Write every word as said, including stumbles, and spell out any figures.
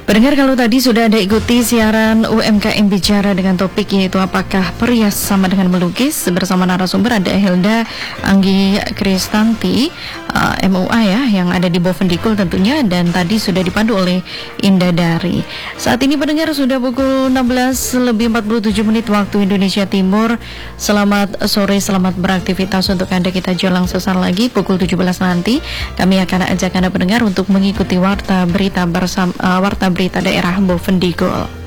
Pendengar, kalau tadi sudah ada ikuti siaran U M K M Bicara dengan topik yaitu apakah perias sama dengan melukis, bersama narasumber ada Hilda Anggi Kristanti uh, M U A ya, yang ada di Bovendikul tentunya, dan tadi sudah dipandu oleh Indah Dari. Saat ini pendengar sudah pukul enam belas lebih empat puluh tujuh menit waktu Indonesia Timur. Selamat sore, selamat beraktivitas untuk Anda. Kita jelang sesaat lagi pukul tujuh belas nanti kami akan ajak Anda pendengar untuk mengikuti warta berita bersama uh, warta berita daerah Bovendikul.